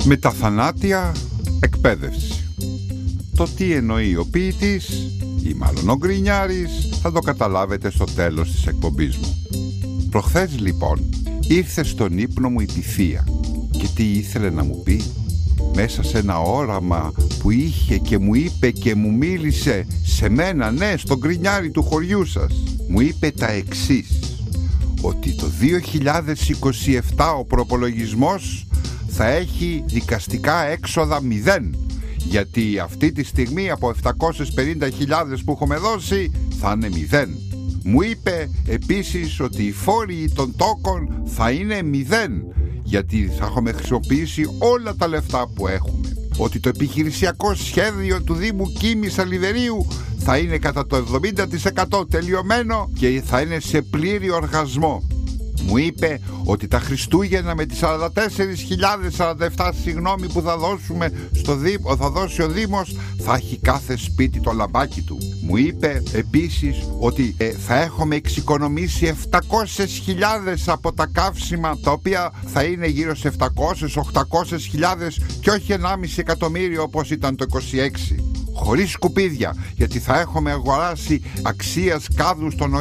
Μεταθανάτια εκπαίδευση. Το τι εννοεί ο ποιητής ή μάλλον ο γκρινιάρης θα το καταλάβετε στο τέλος της εκπομπής μου. Προχθές λοιπόν ήρθε στον ύπνο μου η Θεία και τι ήθελε να μου πει? Μέσα σε ένα όραμα που είχε και μου είπε και μου μίλησε σε μένα, ναι, στον γκρινιάρη του χωριού σας, μου είπε τα εξής: ότι το 2027 ο προπολογισμός θα έχει δικαστικά έξοδα 0, γιατί αυτή τη στιγμή από 750.000 που έχουμε δώσει θα είναι 0. Μου είπε επίσης ότι οι φόροι των τόκων θα είναι 0, γιατί θα έχουμε χρησιμοποιήσει όλα τα λεφτά που έχουμε. Ότι το επιχειρησιακό σχέδιο του Δήμου Κίμης Αλιβερίου θα είναι κατά το 70% τελειωμένο και θα είναι σε πλήρη οργασμό. Μου είπε ότι τα Χριστούγεννα με τις 44.047 που θα δώσουμε στο Δήμο, θα δώσει ο Δήμος, θα έχει κάθε σπίτι το λαμπάκι του. Μου είπε επίσης ότι θα έχουμε εξοικονομήσει 700.000 από τα καύσιμα, τα οποία θα είναι γύρω σε 700-800.000 και όχι 1,5 εκατομμύριο όπως ήταν το 26. Χωρίς σκουπίδια, γιατί θα έχουμε αγοράσει αξίας κάδους των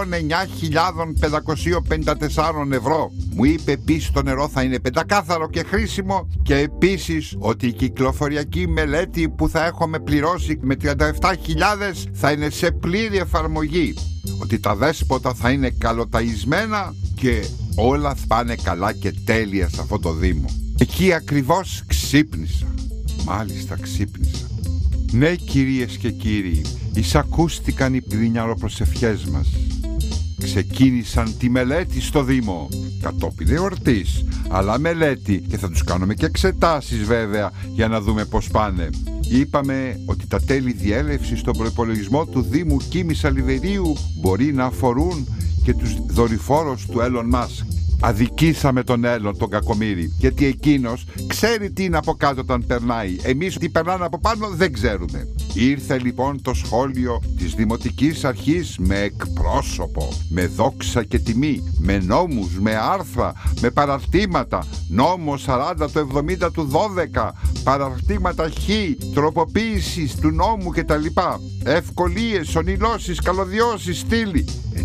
109.554 ευρώ. Μου είπε επίσης το νερό θα είναι πεντακάθαρο και χρήσιμο και επίσης ότι η κυκλοφοριακή μελέτη που θα έχουμε πληρώσει με 37.000 θα είναι σε πλήρη εφαρμογή. Ότι τα δέσποτα θα είναι καλοταισμένα και όλα θα πάνε καλά και τέλεια σε αυτό το Δήμο. Εκεί ακριβώς ξύπνησα. Μάλιστα ξύπνησα. Ναι, κυρίες και κύριοι, εισακούστηκαν οι γκρινιαροπροσευχές μας. Ξεκίνησαν τη μελέτη στο Δήμο, κατόπιν εορτής, αλλά μελέτη, και θα τους κάνουμε και εξετάσεις βέβαια για να δούμε πώς πάνε. Είπαμε ότι τα τέλη διέλευσης στον προϋπολογισμό του Δήμου Κίμης Αλιβερίου μπορεί να αφορούν και τους δορυφόρους του Elon Musk. Αδικήσαμε τον Έλλον τον κακομοίρη, γιατί εκείνος ξέρει τι είναι από κάτω όταν περνάει. Εμείς τι περνάνε από πάνω δεν ξέρουμε. Ήρθε λοιπόν το σχόλιο της Δημοτικής Αρχής με εκπρόσωπο, με δόξα και τιμή, με νόμους, με άρθρα, με παραρτήματα. Νόμο 40 το 70 του 12, παραρτήματα χ, τροποποίησης του νόμου κτλ. Ευκολίες, ονειλώσεις, καλωδιώσεις, στήλη.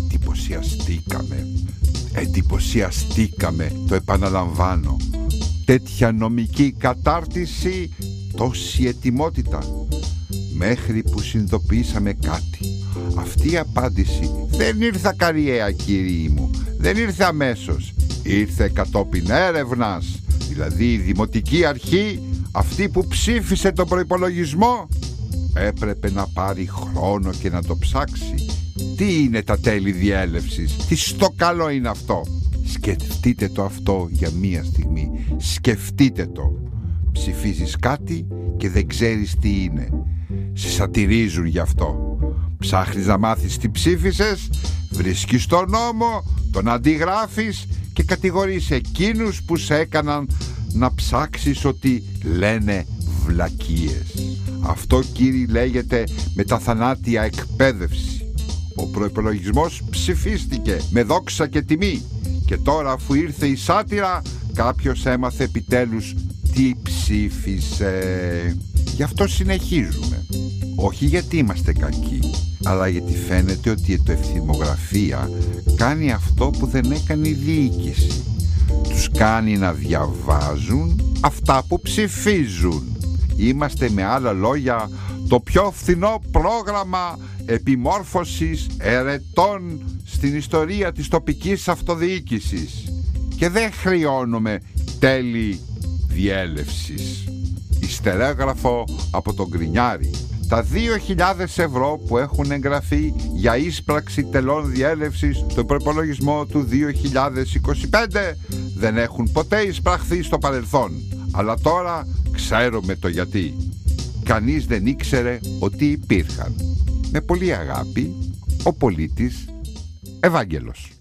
Εντυπωσιαστήκαμε, το επαναλαμβάνω. Τέτοια νομική κατάρτιση, τόση ετοιμότητα. Μέχρι που συνειδητοποιήσαμε κάτι. Αυτή η απάντηση δεν ήρθε ακαριέα, κύριοι μου. Δεν ήρθε αμέσως. Ήρθε κατόπιν έρευνας. Δηλαδή η Δημοτική Αρχή, αυτή που ψήφισε τον προϋπολογισμό, έπρεπε να πάρει χρόνο και να το ψάξει. Τι είναι τα τέλη διέλευσης? Τι στο καλό είναι αυτό? Σκεφτείτε το αυτό για μία στιγμή. Σκεφτείτε το. Ψηφίζεις κάτι και δεν ξέρεις τι είναι. Σε σατυρίζουν γι' αυτό. Ψάχνεις να μάθεις τι ψήφισες, βρίσκεις τον νόμο, τον αντιγράφεις και κατηγορείς εκείνους που σε έκαναν να ψάξεις ότι λένε βλακίες. Αυτό, κύριοι, λέγεται μεταθανάτια εκπαίδευση. Ο προϋπολογισμός ψηφίστηκε με δόξα και τιμή και τώρα, αφού ήρθε η σάτυρα, κάποιος έμαθε επιτέλους τι ψήφισε. Γι' αυτό συνεχίζουμε. Όχι γιατί είμαστε κακοί, αλλά γιατί φαίνεται ότι η ευθυμογραφία κάνει αυτό που δεν έκανε η διοίκηση. Τους κάνει να διαβάζουν αυτά που ψηφίζουν. Είμαστε, με άλλα λόγια, το πιο φθηνό πρόγραμμα επιμόρφωσης ερετών στην ιστορία της τοπικής αυτοδιοίκησης και δεν χρειώνουμε τέλη διέλευσης. Ιστερόγραφο από τον Γκρινιάρη. Τα 2.000 ευρώ που έχουν εγγραφεί για ίσπραξη τελών διέλευσης στον προϋπολογισμό του 2025 δεν έχουν ποτέ εισπραχθεί στο παρελθόν. Αλλά τώρα ξέρουμε το γιατί. Κανείς δεν ήξερε ότι υπήρχαν. Με πολύ αγάπη, ο πολίτης Ευάγγελος.